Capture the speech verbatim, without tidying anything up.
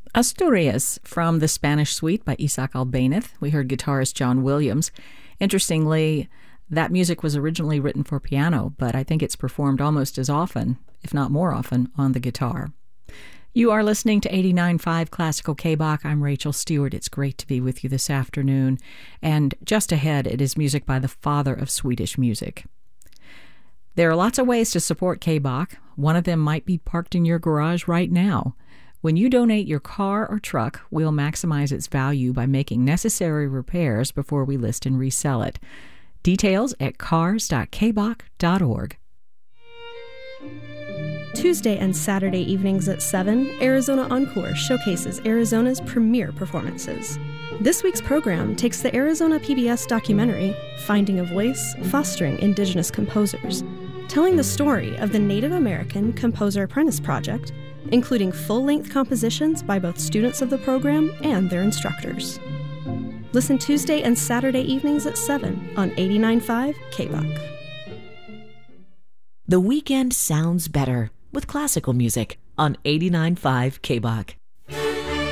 Asturias from the Spanish Suite by Isaac Albéniz. We heard guitarist John Williams. Interestingly, that music was originally written for piano, but I think it's performed almost as often, if not more often, on the guitar. You are listening to eighty-nine point five Classical K-Bach. I'm Rachel Stewart. It's great to be with you this afternoon. And just ahead, it is music by the father of Swedish music. There are lots of ways to support K-Bach. One of them might be parked in your garage right now. When you donate your car or truck, we'll maximize its value by making necessary repairs before we list and resell it. Details at cars dot k bach dot org. Tuesday and Saturday evenings at seven, Arizona Encore showcases Arizona's premier performances. This week's program takes the Arizona P B S documentary, Finding a Voice, Fostering Indigenous Composers, telling the story of the Native American Composer Apprentice Project, including full-length compositions by both students of the program and their instructors. Listen Tuesday and Saturday evenings at seven on eighty-nine point five K-Bach. The weekend sounds better with classical music on eighty-nine point five K-Bach.